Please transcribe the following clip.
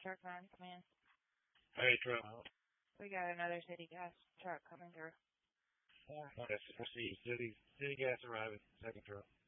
Truck 9, come in. Hey, truck. We got another city gas truck coming through. That's city gas arriving. Second truck.